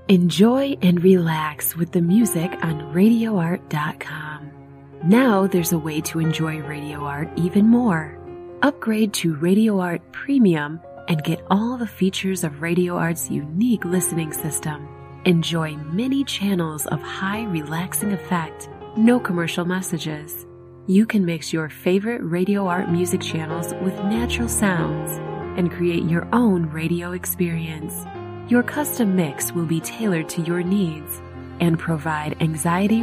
Enjoy and relax with the music on RadioArt.com. Now there's a way to enjoy Radio Art even more. Upgrade to Radio Art Premium and get all the features of Radio Art's unique listening system. Enjoy many channels of high relaxing effect, no commercial messages. You can mix your favorite Radio Art music channels with natural sounds and create your own radio experience. Your custom mix will be tailored to your needs and provide anxiety